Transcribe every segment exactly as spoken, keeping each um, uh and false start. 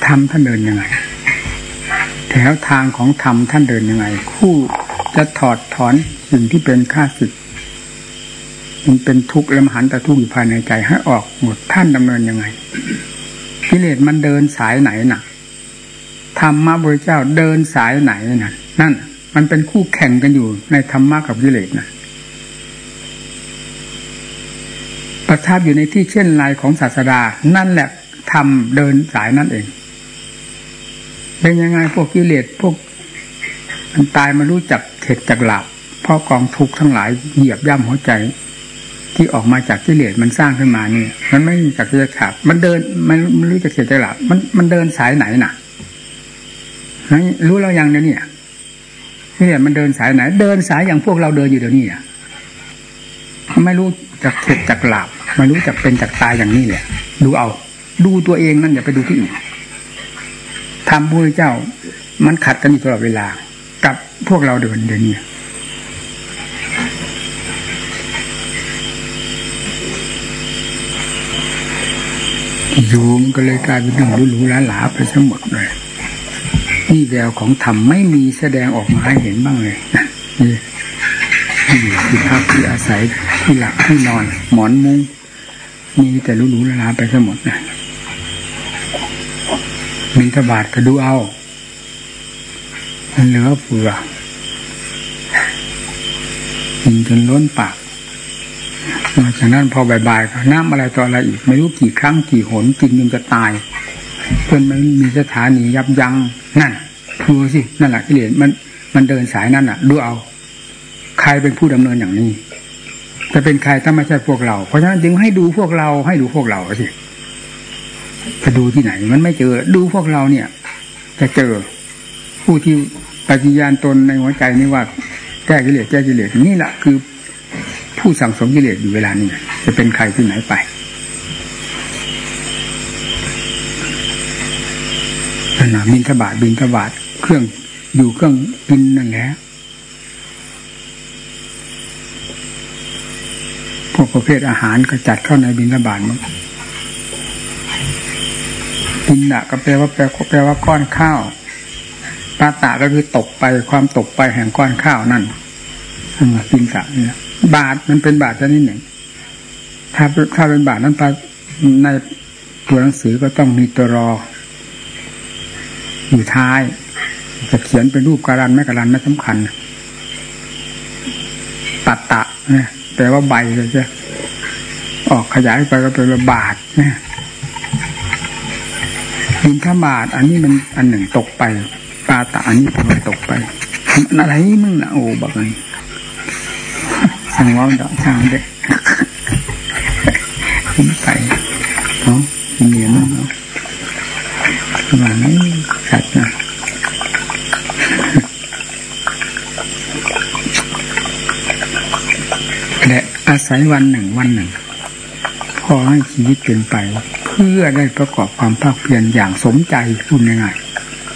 ธรรมท่านเดินยังไงแถวทางของธรรมท่านเดินยังไงคู่จะถอดถอนสิ่งที่เป็นข้าศึกมันเป็นทุกข์และมหันตทุกข์อยู่ภายในใจให้ออกหมดท่านดำเนินยังไงกิเลสมันเดินสายไหนน่ะธรรมะพระพุทธเจ้าเดินสายไหนน่ะนั่นมันเป็นคู่แข่งกันอยู่ในธรรมะกับกิเลสน่ะประทับอยู่ในที่เช่นไรของศาสดานั่นแหละธรรมเดินสายนั่นเองเป็นยังไงพวกกิเลสพวกมันตายมารู้จักเข็ดจักหลับเพราะกองทุกข์ทั้งหลายเหยียบย่ำหัวใจที่ออกมาจากกิเลสมันสร้างขึ้นมานี่มันไม่มีจักจะขาดมันเดินมันไม่รู้จักเข็ดจักหลับมันมันเดินสายไหนน่ะรู้แล้วยังเนี่ยเนี่ยกิเลสมันเดินสายไหนเดินสายอย่างพวกเราเดินอยู่เดี๋ยวนี้อ่ะไม่รู้จักเข็ดจักหลับไม่รู้จักเป็นจักตายอย่างนี้แหละดูเอาดูตัวเองนั่นอย่าไปดูที่อื่นธรรมพระพุทธเจ้ามันขัดกันอยู่ตลอดเวลากับพวกเราเดินเดี๋ยวนี้อยู่มันก็เลยกลายเป็นเรื่องหรูๆหลาๆไปทั้งหมดเลยนี่แววของธรรมไม่มีแสดงออกมาให้เห็นบ้างเลยนะนี่ที่อยู่ที่พักที่อาศัยที่หลับที่นอนหมอนมุ้งมีแต่หรูๆหลาๆไปทั้งหมดนะบิณฑบาตก็ดูเอามันเหลือเฟือกินจนล้นปากจากนั้นพอบ่ายๆก็น้ำอะไรต่ออะไรอีกไม่รู้กี่ครั้งกี่หนกินจนจะตายจนมันมีสถานียับยั้งนั่นดูสินั่นแหละกิเลสมันมันเดินสายนั่นน่ะดูเอาใครเป็นผู้ดำเนินอย่างนี้จะเป็นใครถ้าไม่ใช่พวกเราเพราะฉะนั้นจึงให้ดูพวกเราให้ดูพวกเราสิจะดูที่ไหนมันไม่เจอดูพวกเราเนี่ยจะเจอผู้ที่ปฏิญาณตนในหัวใจนี่ว่าแก้กิเลสแก้กิเลสนี่แหละคือผู้สั่งสมกิเลสอยู่เวลานี้จะเป็นใครที่ไหนไปนั่นน่ะบิณฑบาตบิณฑบาตเครื่องอยู่เครื่องกินนั่นแหละพวกประเภทอาหารก็จัดเข้าในบิณฑบาตมั้งบิณฑะก็แปลว่าแปลแปลว่าก้อนข้าวปาตะก็คือตกไปความตกไปแห่งก้อนข้าวนั่นบิณฑะเนี่ยบาทมันเป็นบาทชนิดหนึ่งถ้าถ้าเป็นบาทนั้นในตัวหนังสือก็ต้องมีตัวรออยู่ท้ายจะเขียนเป็นรูปการันไม่การันไม่สำคัญตัดตะเนี่ยแปลว่าใบเลยจ้ะออกขยายไปก็เป็นบาทเนี่ยบิณฑบาตอันนี้มันอันหนึ่งตกไปปาตะอันนี้มันตกไปอะไรมึงนะโอ้บักเลยช่างว่าดอกช่างเด็กขึ้นไปเนาะเหนียวเนาะประมาณนี้ชัดนะและอาศัยวันหนึ่งวันหนึ่งพอให้ชีวิตเป็นไปเพื่อได้ประกอบความภาคเพียรอย่างสมใจพูดง่ายๆ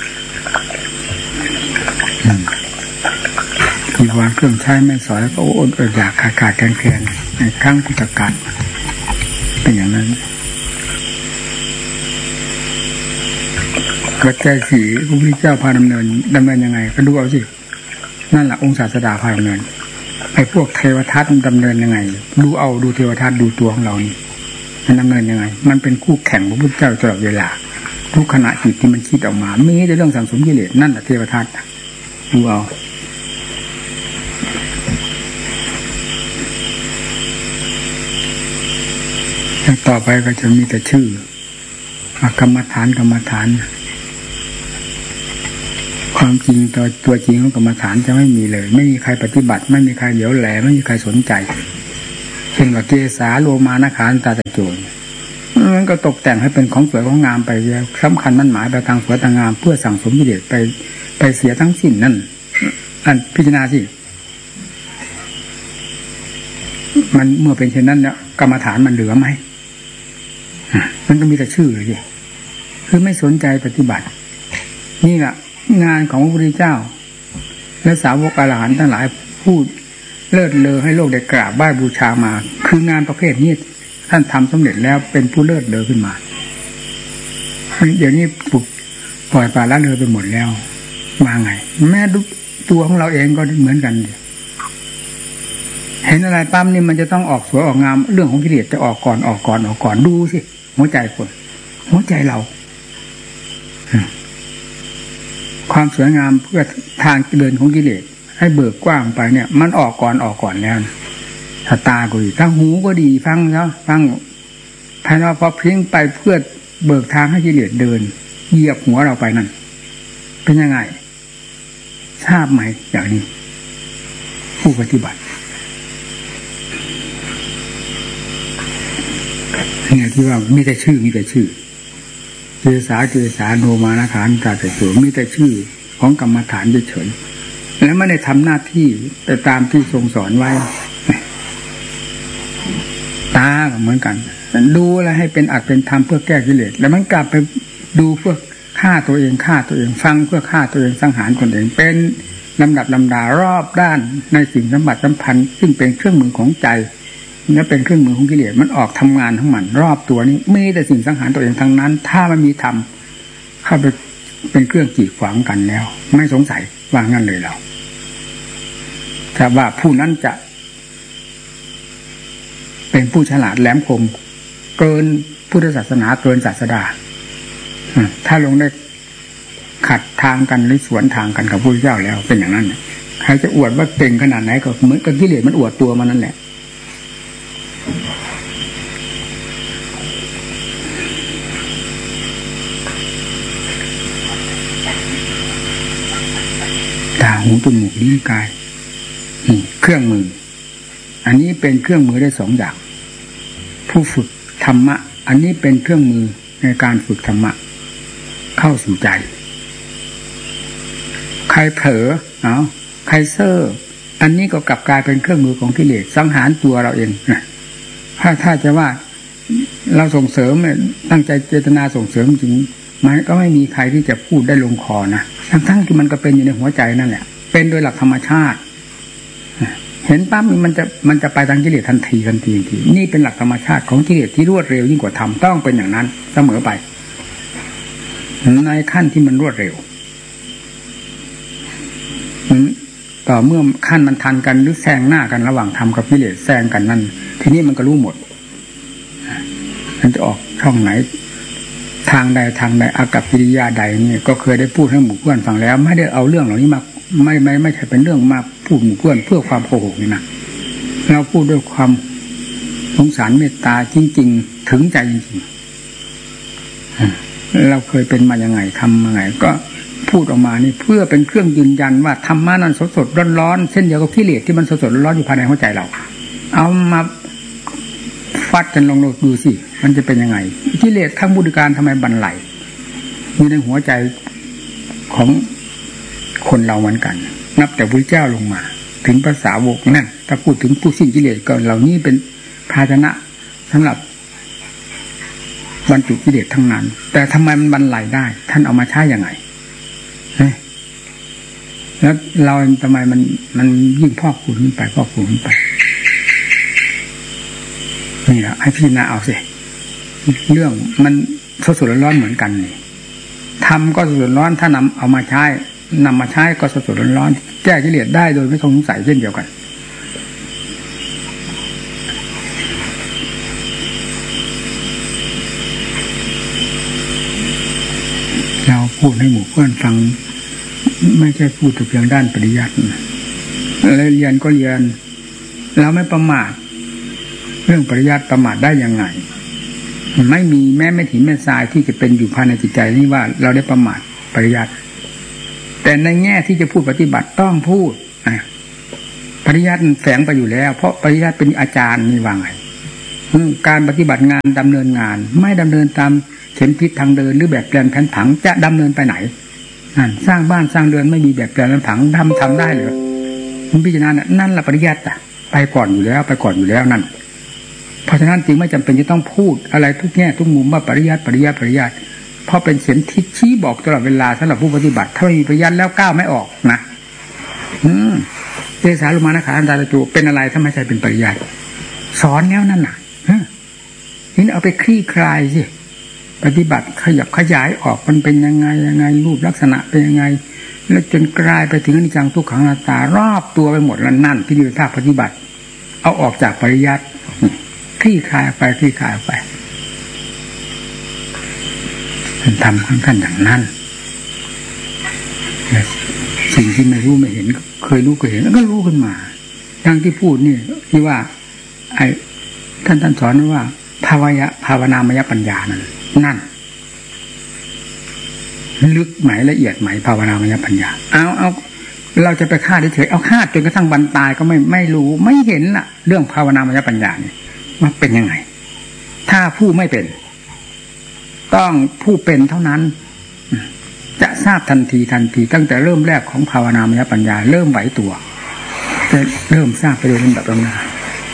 มีวางเครื่องใช้ไม่สอยก็อดอดอยากขาดขาดแคลนแคลนในครั้งพุทธกาลเป็นอย่างนั้นปัจจัยสี่พระพุทธเจ้าพาดำเนินดำเนินยังไงก็ดูเอาสินั่นแหละองค์ศาสดาพาดำเนินไอ้พวกเทวทัตดำเนินยังไงดูเอาดูเทวทัตดูตัวของเรานี่มันดำเนินยังไงมันเป็นคู่แข่งพระพุทธเจ้าตลอดเวลาทุกขณะจิตที่มันคิดออกมามีแต่เรื่องสังสมกิเลสนั่นแหละเทวทัตดูเอาต่อไปก็จะมีแต่ชื่อกรรมฐานกรรมฐานความจริงตัวตัวจริงของกรรมฐานจะไม่มีเลยไม่มีใครปฏิบัติไม่มีใครเหลียวแลไม่มีใครสนใจเช่นว่าเกสาโลมานะขาตาตะโจรมันก็ตกแต่งให้เป็นของสวยของงามไปแล้วสำคัญมั่นหมายไปทางสวยทางงามเพื่อสั่งสมกิเลสไปไปเสียทั้งสิ้นนั่นอันพิจารณาสิมันเมื่อเป็นเช่นนั้นแล้วกรรมฐานมันเหลือไหมมันก็มีแต่ชื่อเลยดิคือไม่สนใจปฏิบัตินี่แหละงานของพระพุทธเจ้าและสาวกอรหันต์ทั้งหลายพูดเลิศเลอให้โลกได้กราบไหว้บูชามาคืองานประเภทนี้ท่านทำสำเร็จแล้วเป็นผู้เลิศเลอขึ้นมาเดี๋ยวนี้ปลุกปล่อยปละละเลยไปหมดแล้วว่าไงแม้ตัวของเราเองก็เหมือนกันดิเห็นอะไรปั๊มนี่มันจะต้องออกสวยออกงามเรื่องของกิเลสจะออกก่อนออกก่อนออกก่อนดูสิหัวใจคนหัวใจเราความสวยงามเพื่อทางเดินของกิเลสให้เบิกกว้างไปเนี่ยมันออกก่อนออกก่อนแล้วถ้าตาก็ดีทั้งหูก็ดีฟังแล้วฟังภายนอกพอเพียงไปเพื่อเบิกทางให้กิเลสเดินเหยียบหัวเราไปนั่นเป็นยังไงทราบไหมอย่างนี้ผู้ปฏิบัติเนี่ยที่ว่ามีแต่ชื่อมีแต่ชื่อเจสาเจสาโนมานาขานตาแต่ตัวมีแต่ชื่อของกรรมฐานเฉยๆแล้วไม่ได้ทำหน้าที่แต่ตามที่ทรงสอนไว้ตาก็เหมือนกันดูอะไรให้เป็นอัตเป็นธรรมเพื่อแก้กิเลสแล้วมันกลับไปดูเพื่อฆ่าตัวเองฆ่าตัวเองฟังเพื่อฆ่าตัวเองสังหารตนเองเป็นลำดับลำดารอบด้านในสิ่งสัมผัสสัมพันธ์ซึ่งเป็นเครื่องมือของใจและเป็นเครื่องมือของกิเลสมันออกทำงานทั้งมันรอบตัวนี้มีแต่สิ่งสังหารตัวเองทั้งนั้นถ้ามันมีธรรมเข้าไปเป็นเครื่องกีดขวางกันแล้วไม่สงสัยว่างั้นเลยเราแต่ว่าผู้นั้นจะเป็นผู้ฉลาดแหลมคมเกินพุทธศาสนาเกินศาสดาถ้าลงได้ขัดทางกันหรือสวนทางกันกับพระพุทธเจ้าแล้วเป็นอย่างนั้นใครจะอวดว่าเก่งขนาดไหนก็เหมือนกับกิเลสมันอวดตัวมันนั่นแหละตาหูจมูกลิ้นกายนี่เครื่องมืออันนี้เป็นเครื่องมือได้สองอย่างผู้ฝึกธรรมะอันนี้เป็นเครื่องมือในการฝึกธรรมะเข้าสู่ใจใครเผลอเอาใครเซ่ออันนี้ก็กลับกลายเป็นเครื่องมือของกิเลสสังหารตัวเราเองนะถ้าถ้าจะว่าเราส่งเสริมตั้งใจเจตนาส่งเสริมจริงมันก็ไม่มีใครที่จะพูดได้ลงคอนะทั้งทั้งที่มันก็เป็นอยู่ในหัวใจนั่นแหละเป็นโดยหลักธรรมชาติเห็นปั๊บมันจะมันจะไปทางกิเลสทันทีทันทีทันทีนี่เป็นหลักธรรมชาติของกิเลสที่รวดเร็วยิ่งกว่าธรรมต้องเป็นอย่างนั้นเสมอไปในขั้นที่มันรวดเร็วต่อเมื่อขั้นมันทันกันหรือแซงหน้ากันระหว่างธรรมกับกิเลสแซงกันนั่นทีนี้มันก็รู้หมดมันจะออกช่องไหนทางใดทางใดอากัปกิริยาใดนี่ก็เคยได้พูดให้หมู่เพื่อนฟังแล้วไม่ได้เอาเรื่องเหล่านี้มาไม่ไม่ไม่ใช่เป็นเรื่องมาพูดหมู่เพื่อนเพื่อความโกหกนี่นะเราพูดด้วยความสงสารเมตตาจริงๆถึงใจจริงๆเราเคยเป็นมาอย่างไงทำมาไงก็พูดออกมานี่เพื่อเป็นเครื่องยืนยันว่าธรรมะนั้นสดๆร้อนๆเช่นเดียวกับกิเลสที่มันสดๆร้อนๆอยู่ภายในหัวใจเราเอามาฟัดกันลองดูสิมันจะเป็นยังไงกิเลสทั้งบุญการทำไมบันไหลมีในหัวใจของคนเราเหมือนกันนับแต่พระเจ้าลงมาถึงภาษาวกนั่นถ้าพูดถึงผู้สิ้นกิเลสก็เหล่านี้เป็นภาชนะสำหรับบรรจุกิเลสทั้งนั้นแต่ทำไมมันบรรลัยได้ท่านเอามาใช้ยังไงแล้วเราทำไมมันมันยิ่งพอกพูนขึ้นไปพอกพูนขึ้นไปนี่แหละให้พิจารณาเอาสิเรื่องมันสดๆร้อนๆเหมือนกันนี่ทำก็สดๆร้อนถ้านำเอามาใช้นำมาใช้ก็สดๆร้อนๆแก้กิเลสได้โดยไม่ต้องสงสัยเช่นเดียวกันเราพูดให้หมู่เพื่อนฟังไม่ใช่พูดแต่เพียงด้านปริยัติแล้วเรียนก็เรียนเราไม่ประมาทเรื่องปริยัติประมาทได้ยังไงไม่มีแม้ไม่ถินแม่ทรายที่จะเป็นอยู่ภายในจิตใจนี่ว่าเราได้ประมาทปริยัติแต่ในแง่ที่จะพูดปฏิบัติต้องพูดปริยัติแฝงไปอยู่แล้วเพราะปริยัติเป็นอาจารย์นี่ว่าไงการปฏิบัติงานดำเนินงานไม่ดำเนินตามเข็มทิศทางเดินหรือแบบแปลนแผนผังจะดำเนินไปไหนสร้างบ้านสร้างเรือนไม่มีแบบแปลนแผนผังทำทำได้หรือคุณพิจารณานั่นละปริยัติไปก่อนอยู่แล้วไปก่อนอยู่แล้วนั่นเพราะฉะนั้นจึงไม่จำเป็นจะต้องพูดอะไรทุกแง่ทุกมุมว่าปริยัติปริยัติปริยัติเพราะเป็นเข็มทิศชี้บอกตลอดเวลาสำหรับผู้ปฏิบัติถ้าไม่มีปริยัติแล้วก้าวไม่ออกนะอืมเจสาลุมานะขาอันตาตะจูเป็นอะไรถ้าไม่ใช่เป็นปริยัติสอนแล้วนั่นน่ะนี่เอาไปคลี่คลายสิปฏิบัติขยับขยายออกมันเป็นยังไงยังไงรูปลักษณะเป็นยังไงแล้วจนกลายไปถึงอนิจจังทุกขังอนัตตารอบตัวไปหมดแล้วนั่นที่เรียกว่าปฏิบัติเอาออกจากปริยัติคลี่คลายไปคลี่คลายไปท่านทำของท่านอย่างนั้นสิ่งที่ไม่รู้ไม่เห็นเคยรู้ก็เห็นแล้วก็รู้ขึ้นมาดังที่พูดนี่ที่ว่าไอ้ท่านท่านสอนว่าภาวยะภาวนามยปัญญานั่นนั่นลึกไหมละเอียดไหมภาวนามยปัญญาเอาเอาเราจะไปคาดเฉยเอาคาดจนกระทั่งบรรตายก็ไม่ไม่รู้ไม่เห็นล่ะเรื่องภาวนามยปัญญาเนี่ยว่าเป็นยังไงถ้าผู้ไม่เป็นต้องผู้เป็นเท่านั้นจะทราบทันทีทันทีตั้งแต่เริ่มแรกของภาวนามยปัญญาเริ่มไหวตัวจะเริ่มทราบไปโดยลำดับลำดับ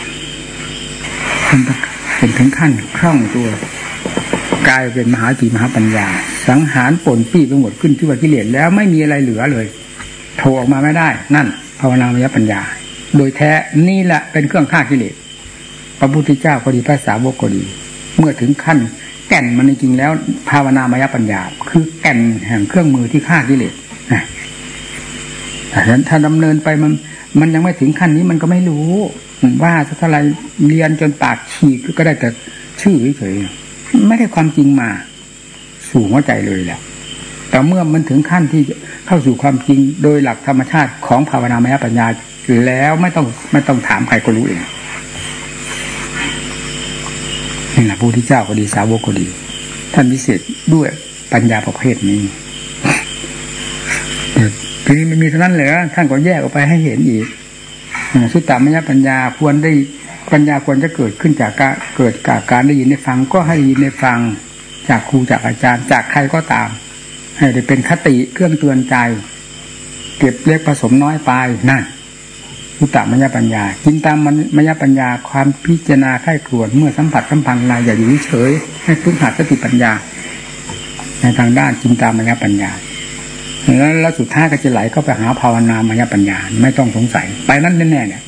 เป็นถึงขั้นคล่องตัวกลายเป็นมหาจิตมหาปัญญาสังหารป่นปี้ไปหมดขึ้นที่ว่ากิเลสแล้วไม่มีอะไรเหลือเลยโผล่ออกมาไม่ได้นั่นภาวนามยปัญญาโดยแท้นี่แหละเป็นเครื่องฆ่ากิเลสพระพุทธเจ้าก็ดีพระสาวกก็ดีเมื่อถึงขั้นแก่นมันจริงๆแล้วภาวนามยปัญญาคือแก่นแห่งเครื่องมือที่ฆ่ากิเลสแต่ถ้าดำเนินไปมันมันยังไม่ถึงขั้นนี้มันก็ไม่รู้ว่าถ้าอะไรเรียนจนปากฉีกก็ได้แต่ชื่อเฉยๆไม่ได้ความจริงมาสู่หัวใจเลยแหละแต่เมื่อมันถึงขั้นที่เข้าสู่ความจริงโดยหลักธรรมชาติของภาวนามยปัญญาแล้วไม่ต้องไม่ต้องถามใครก็รู้เองนี่แหละพระพุทธเจ้าก็ดีสาวกก็ดีท่านพิเศษด้วยปัญญาประเภทนี้ทีนี้ไม่มีเท่านั้นเลยท่านก็แยกออกไปให้เห็นอีกสุตตมยปัญญาควรได้ปัญญาควรจะเกิดขึ้นจากการเกิดจากการได้ยินได้ฟังก็ให้ได้ยินได้ฟังจากครูจากอาจารย์จากใครก็ตามให้ได้เป็นคติเครื่องเตือนใจเก็บเล็กผสมน้อยไปนั่นสุตตมยปัญญาจินตามยปัญญาความพิจารณาไข้ครวญเมื่อสัมผัสสัมพันธ์อะไรอย่าอยู่เฉยให้พึ่งหาสติปัญญาในทางด้านจินตามยปัญญาแล้วแล้วสุดท้ายก็จะไหลเข้าไปหาภาวนามยปัญญาไม่ต้องสงสัยไปนั่นแน่ๆเนี่ย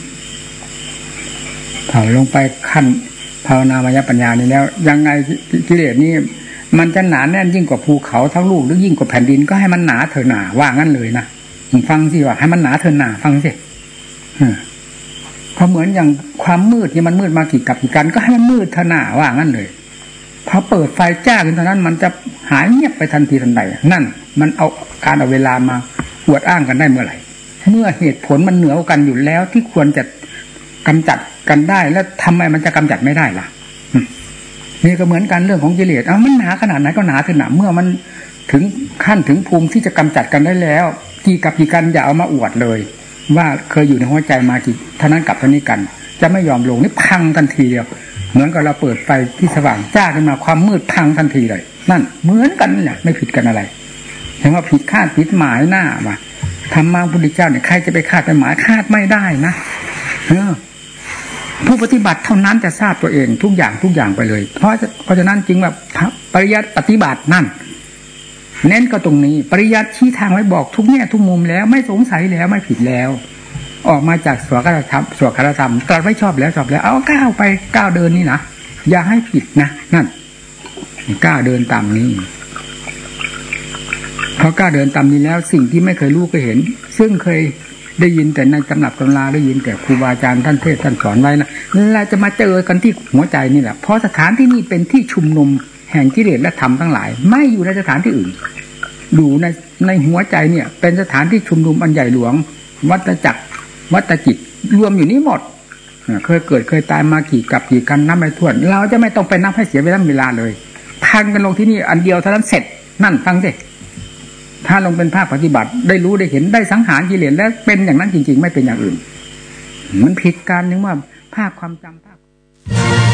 พอลงไปขั้นภาวนามยปัญญานี่แล้วยังไงกิเลสนี่มันจะหนาแน่นยิ่งกว่าภูเขาทั้งลูกหรือยิ่งกว่าแผ่นดินก็ให้มันหนาเถอะหนาว่างั้นเลยนะฟังสิว่าให้มันหนาเถอะหนาฟังสิเพราะเหมือนอย่างความมืดที่มันมืดมากี่กับกี่กันก็ให้มันมืดเถอะหนาว่างั้นเลยพอเปิดไฟจ้าขึ้นเท่านั้นมันจะหายเงียบไปทันทีทันใดนั่นมันเอาการเอาเวลามาอวดอ้างกันได้เมื่อไหร่เมื่อเหตุผลมันเหนือกันอยู่แล้วที่ควรจะกำจัดกันได้แล้วทำไมมันจะกำจัดไม่ได้ล่ะนี่ก็เหมือนกันเรื่องของกิเลสเอามันหนาขนาดไหนก็หนาถึงหนาเมื่อมันถึงขั้นถึงภูมิที่จะกำจัดกันได้แล้วกี่กับกี่กันอย่าเอามาอวดเลยว่าเคยอยู่ในหัวใจมากี่เท่านั้นกับเท่านี้กันจะไม่ยอมลงนี่พังทันทีเดียวเหมือนกับเราเปิดไฟที่สว่างจ้าขึ้นมาความมืดพังทันทีเลยนั่นเหมือนกันเนี่ยไม่ผิดกันอะไรเห็นว่าผิดคาดผิดหมายหน้าว่าธรรมะพุทธเจ้าเนี่ยใครจะไปคาดไปหมายคาดไม่ได้นะเออผู้ปฏิบัติเท่านั้นจะทราบตัวเองทุกอย่างทุกอย่างไปเลยเพราะเพราะฉะนั้นจึงว่าปริยัติปฏิบัตินั่นเน้นก็ตรงนี้ปริยัติชี้ทางไว้บอกทุกแง่ทุกมุมแล้วไม่สงสัยแล้วไม่ผิดแล้วออกมาจากสวดคารธรรมสวดคารธรรมตรัสไว้ชอบแล้วชอบแล้วเอาก้าวไปก้าวเดินนี่นะอย่าให้ผิดนะนั่นก้าวเดินตามนี้พอก้าวเดินตามนี้แล้วสิ่งที่ไม่เคยรู้ก็เห็นซึ่งเคยได้ยินแต่ในตำรับตำราได้ยินแต่ครูบาอาจารย์ท่านเทศท่านสอนไว้นะเราจะมาเจอกันที่หัวใจนี่แหละเพราะสถานที่นี้เป็นที่ชุมนุมแห่งกิเลสและธรรมทั้งหลายไม่อยู่ในสถานที่อื่นดูในในหัวใจเนี่ยเป็นสถานที่ชุมนุมอันใหญ่หลวงวัฏจักรวัฏจิตรวมอยู่นี้หมดเคยเกิดเคยตายมากี่กับกี่กันนับไม่ถ้วนเราจะไม่ต้องไปนับให้เสียเวลาเวลาเลยพันกันลงที่นี่อันเดียวเท่านั้นเสร็จนั่นฟังสิถ้าลงเป็นภาคปฏิบัติได้รู้ได้เห็นได้สังหารกิเลสแล้วเป็นอย่างนั้นจริงๆไม่เป็นอย่างอื่นมันผิดกันนึกว่าภาคความจำภาค